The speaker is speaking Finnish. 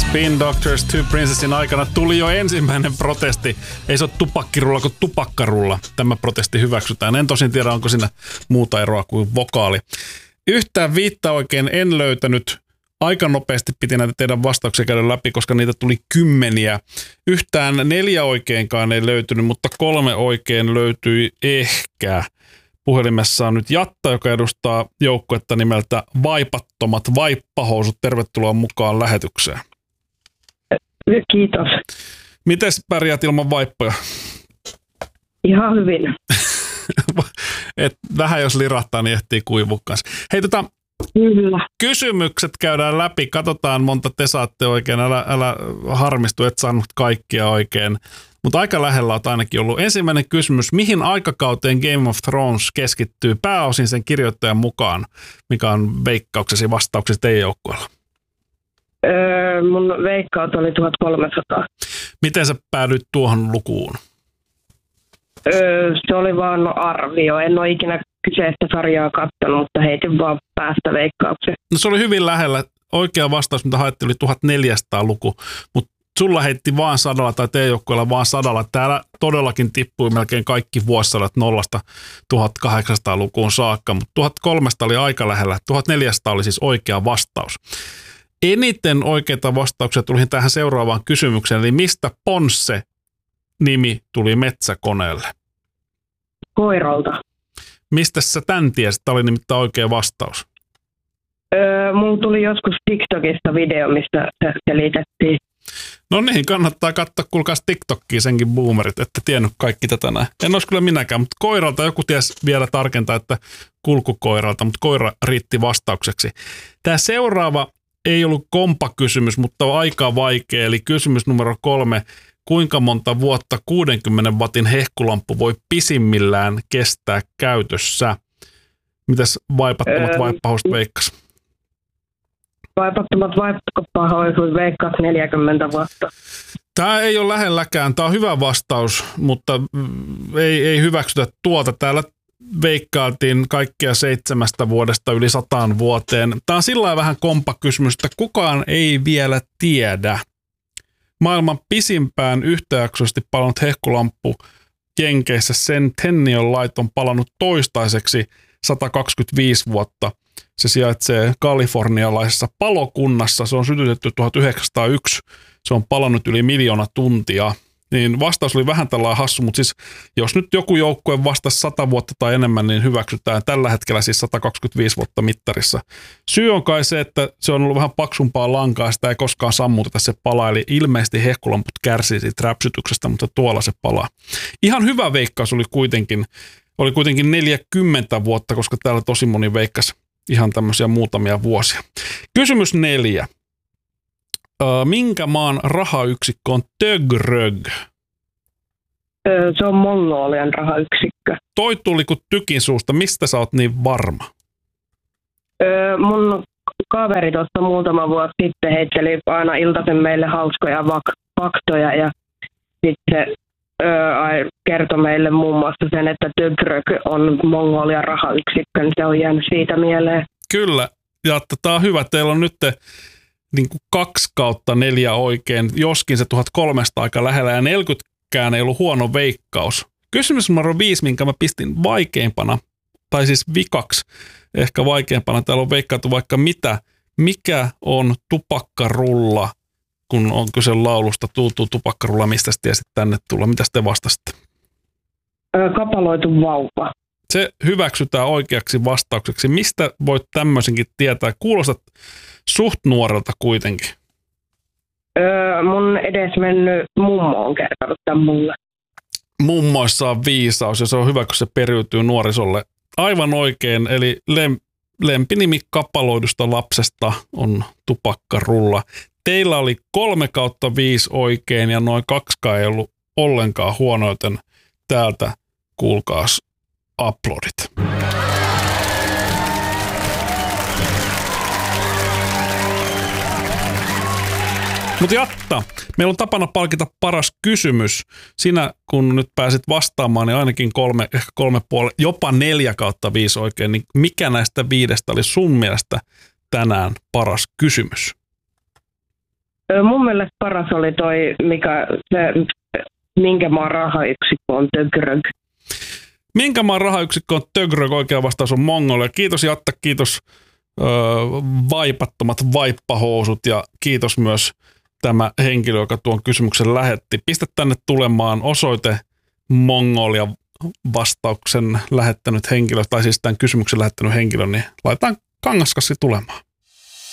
Spin Doctors Two Princessin aikana tuli jo ensimmäinen protesti. Ei se ole tupakkirulla kuin tupakkarulla. Tämä protesti hyväksytään. En tosin tiedä, onko siinä muuta eroa kuin vokaali. Yhtään viittä oikein en löytänyt. Aika nopeasti piti näitä teidän vastauksia käydä läpi, koska niitä tuli 10. Yhtään 4 oikeinkaan ei löytynyt, mutta 3 oikein löytyi ehkä. Puhelimessa on nyt Jatta, joka edustaa joukkuetta nimeltä Vaipattomat vaippahousut. Tervetuloa mukaan lähetykseen. Kiitos. Mites pärjäät ilman vaippoja? Ihan hyvin. Vähän jos lirahtaa, niin ehtii kuivua kanssa. Hei, Kyllä. kysymykset käydään läpi. Katsotaan, monta te saatte oikein. Älä harmistu, et saanut kaikkia oikein. Mutta aika lähellä on ainakin ollut. Ensimmäinen kysymys. Mihin aikakauteen Game of Thrones keskittyy pääosin sen kirjoittajan mukaan? Mikä on veikkauksesi vastauksesi teidän joukkueella? Mun veikkaus oli 1300. Miten sä päädyit tuohon lukuun? Se oli vaan arvio. En ole ikinä kyseistä sarjaa katsonut, mutta heitin vaan päästä veikkauksen. No se oli hyvin lähellä. Oikea vastaus, mitä haettiin, oli 1400 luku, mutta sulla heitti vaan 100 tai teidän joukkueella vaan 100. Täällä todellakin tippui melkein kaikki vuosisadat 0-1800-lukuun saakka, mutta 1300 oli aika lähellä. 1400 oli siis oikea vastaus. Eniten oikeita vastauksia tuli tähän seuraavaan kysymykseen, eli mistä Ponsse-nimi tuli metsäkoneelle? Koiralta. Mistä sä tän tiesit? Tämä oli nimittäin oikea vastaus. Mulla tuli joskus TikTokista video, mistä se selitettiin. No niin, kannattaa katsoa, kuulkaas TikTokia senkin boomerit, että tiennyt kaikki tätä näin. En olisi kyllä minäkään, mutta koiralta joku ties vielä tarkentaa, että kulkukoiralta, mutta koira riitti vastaukseksi. Tämä seuraava ei ollut kompakysymys, mutta on aika vaikea, eli kysymys numero 3. Kuinka monta vuotta 60 wattin hehkulamppu voi pisimmillään kestää käytössä? Mitäs vaipattomat vaippahousut veikkas? Vaipattomat vaippahousut veikkaat 40 vuotta. Tämä ei ole lähelläkään. Tämä on hyvä vastaus, mutta ei hyväksytä tuota. Täällä veikkailtiin kaikkia 7 vuodesta yli 100 vuoteen. Tämä on sillä vähän kompakysymys, että kukaan ei vielä tiedä. Maailman pisimpään yhtäjaksoisesti palannut hehkulamppu Jenkeissä Centennial Light on palannut toistaiseksi 125 vuotta. Se sijaitsee kalifornialaisessa palokunnassa. Se on sytytetty 1901. Se on palannut yli 1 000 000 tuntia. Niin vastaus oli vähän tällainen hassu, mutta siis jos nyt joku joukkue vastasi 100 vuotta tai enemmän, niin hyväksytään tällä hetkellä siis 125 vuotta mittarissa. Syy on kai se, että se on ollut vähän paksumpaa lankaa, sitä ei koskaan sammuteta, se palaa, eli ilmeisesti hehkulamput kärsii siitä räpsytyksestä, mutta tuolla se palaa. Ihan hyvä veikkaus oli kuitenkin 40 vuotta, koska täällä tosi moni veikkasi ihan tämmöisiä muutamia vuosia. Kysymys 4. Minkä maan rahayksikkö on Tögrög? Se on Mongolian rahayksikkö. Toi tuli kuin tykin suusta. Mistä sä oot niin varma? Mun kaveri tuossa muutama vuosi sitten heitteli aina iltaisen meille hauskoja faktoja ja sitten kertoi meille muun muassa sen, että Tögrög on Mongolian rahayksikkö, niin se on jäänyt siitä mieleen. Kyllä, ja tämä on hyvä. Teillä on nyt niin kuin 2/4 oikein, joskin se 1300 aika lähellä ja 40kään ei ollut huono veikkaus. Kysymys numero 5, minkä mä pistin vaikeimpana, tai siis vikaksi ehkä vaikeimpana. Täällä on veikkailtu vaikka mitä. Mikä on tupakkarulla, kun on kyse laulusta Tuutuu tupakkarulla, mistä tiesit tänne tulla? Mitä te vastasitte? Kapaloitu vauva. Se hyväksytään oikeaksi vastaukseksi. Mistä voit tämmöisenkin tietää? Kuulostat suht nuorelta kuitenkin. Mun edesmennyt mummo on kertonut tämän mulle. Mummoissa on viisaus ja se on hyvä, kun se periytyy nuorisolle. Aivan oikein, eli lempinimi kapaloidusta lapsesta on tupakkarulla. Teillä oli 3/5 oikein ja noin 2 ei ollut ollenkaan huono, joten täältä kuulkaas aplodit. Mutta Jatta, meillä on tapana palkita paras kysymys. Sinä, kun nyt pääsit vastaamaan, niin ainakin 3,5, jopa 4/5 oikein. Niin mikä näistä 5 oli sun mielestä tänään paras kysymys? Mun mielestä paras oli toi, minkä maan rahayksikkö on Tögrög. Minkä maan rahayksikkö on Tögrög? Oikea vastaus on Mongolia. Kiitos Jatta, kiitos vaipattomat vaippahousut ja kiitos myös tämä henkilö, joka tuon kysymyksen lähetti. Pistä tänne tulemaan osoite Mongolia vastauksen lähettänyt henkilö, tai siis tämän kysymyksen lähettänyt henkilö, niin laitetaan kangaskassi tulemaan.